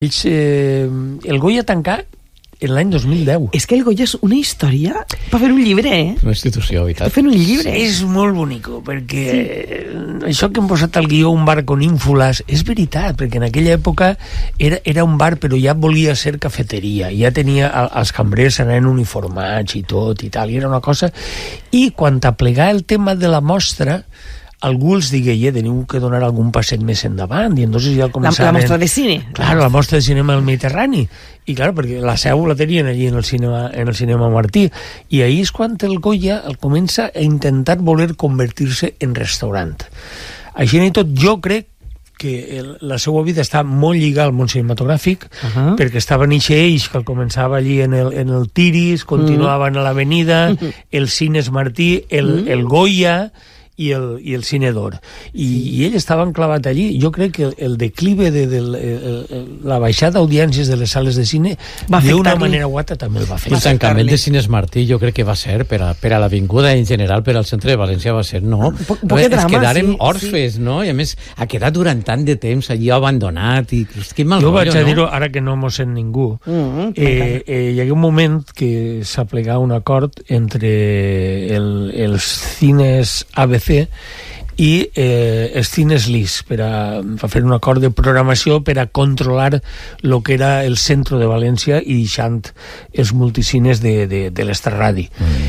El Goya tancà en l'any 2010. És que el Goya és una història per fer un llibre, Una institució, veritat. Per fer un llibre. És molt bonico, perquè això que hem posat al guió, un bar con ínfulas, és veritat, perquè en aquella època era un bar, però ja volia ser cafeteria, ja tenia, els cambrers anaven uniformats i tot i tal, i era una cosa. I quan aplegar el tema de la mostra, algú els digué, teniu que donar algun passet més endavant, i entonces ja començaven... La mostra de cine. Claro, la mostra de cinema del Mediterrani. I clar, perquè la seu la tenien allí en el cinema Martí. I ahí és quan el Goya comença a intentar voler convertir-se en restaurant. Així i tot, jo crec que la seva vida està molt lligada al món cinematogràfic, perquè estava en eixe eix que començava allí en el Tiris, continuaven a l'Avenida, el Cines Martí, el Goya i el Cine d'Or. I ell estava enclavat allí. Jo crec que el declive de la baixada d'audiències de les sales de cine d'una manera guata també el va fer. El tancament de Cines Martí jo crec que va ser per a l'avinguda en general, per al centre de València va ser, no? Es quedaren orfes, no? I a més ha quedat durant tant de temps allí abandonat i que mal jo rotllo, vaig a dir-ho ara que no mos sent ningú. Hi hagué un moment que s'aplegà un acord entre els cines ABC i els cines LIS per fer un acord de programació per a controlar el que era el centre de València i deixant els multicines de l'Estraradi.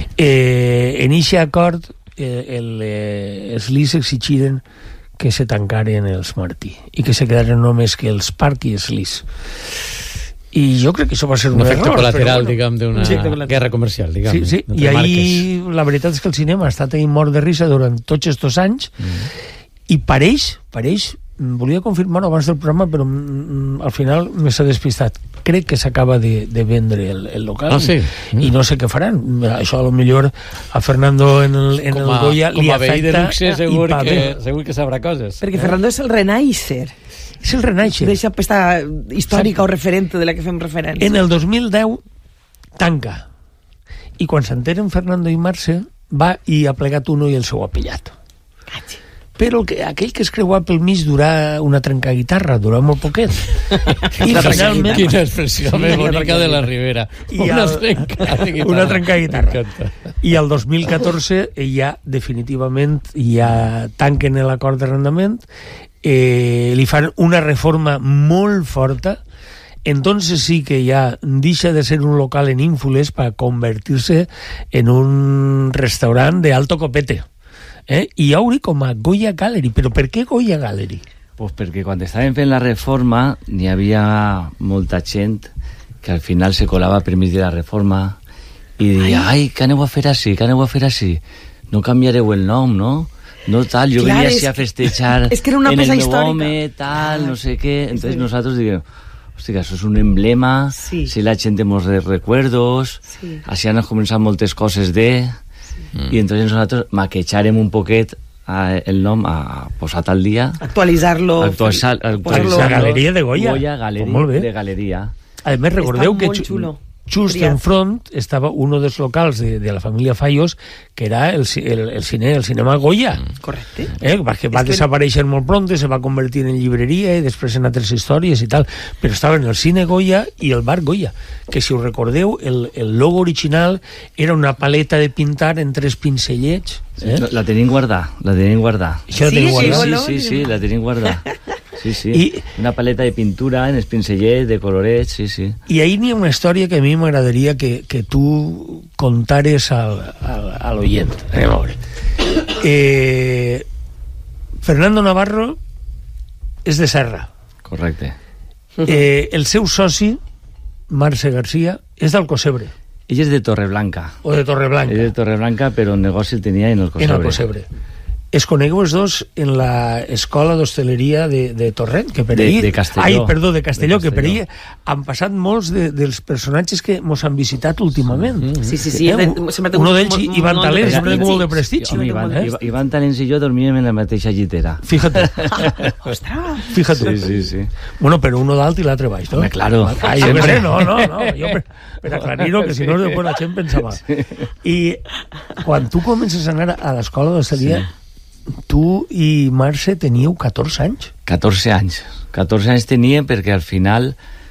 En aquest acord els LIS exigiren que se tancaren els Martí i que se quedaren només que els Parc i els LIS. I jo crec que això va ser un efecte error, col·lateral, diguem, d'una guerra comercial, diguem. Sí. I ahir la veritat és que el cinema ha estat ahí mort de risa durant tots estos anys i pareix, volia confirmar-ho abans del programa, però al final m'he despistat. Crec que s'acaba de vendre el local i no sé què faran. Això a lo millor a Fernando en el Goya li afecta segur que sabrà coses. Perquè Fernando és el Renaixer. És el Renaixer. Deixa pesta històrica o referente de la que fem referència. En el 2010 tanca. I quan s'enteren Fernando i Marce va i ha plegat uno i el seu apellat. Però aquell que es creuà pel mig durà una trencaguitarra, durà molt poquet. I finalment... Quina expressió més bonica de la Ribera. Una trencaguitarra. I el 2014 ja definitivament ja tanquen l'acord d'arrendament, li fan una reforma molt forta, entonces sí que ya deixa de ser un local en ínfules para convertirse en un restaurant de alto copete. I obri com a Goya Gallery. Però per què Goya Gallery? Pues perquè quan estaven fent la reforma n'hi havia molta gent que al final se colava per mig de la reforma i deia, ai, què aneu a fer així, què aneu a fer així? No canviareu el nom, no? No tal, jo venia així a festejar en el meu home, tal, no sé què. Entonces nosaltres diguem, hòstia, això és un emblema, si la gent té molts recuerdos, així han començat moltes coses i entonces nosaltres maquejarem un poquet el nom a posat al dia, actualitzar-lo, la galeria de Goya, Galeria de Galeria. A més, recordeu que just enfront estava un dels locals de la família Fallos, que era el cinema Goya. Correcte. Que va desaparèixer molt pront, se va convertir en llibreria i després en altres històries i tal, però estava en el cine Goya i el bar Goya, que si us recordeu, el logo original era una paleta de pintar en 3 pincellets. La tenim guardada. Això la tenim guardada? Sí, la tenim guardada. Sí. Una paleta de pintura en espincellet, de colorets, sí. I ahir n'hi ha una història que a mi m'agradaria que tu contares a l'oient. Anem a veure. Fernando Navarro és de Serra. Correcte. El seu soci, Marce García, és d'Alcocebre. Ell és de Torreblanca. O de Torreblanca. Ell és de Torreblanca, però el negoci el tenia en Alcocebre. Es conegueu els dos en l'escola d'hostaleria de Torrent, que per ahir... De Castelló. De Castelló, que per ahir han passat molts dels personatges que mos han visitat últimament. Sí. Uno d'ells, Ivan Talents, sempre té molt de prestigi. Ivan Talents i jo dormíem en la mateixa llitera. Fíjate. Fíjate. Sí. Bueno, però uno d'alt i l'altre baix, no? Claro. Sempre. No. Jo per aclarir-ho, que si no després la gent pensa mal. I quan tu comences a anar a l'escola d'hostaleria, tu i Marce teníeu 14 anys? 14 anys teníem perquè al final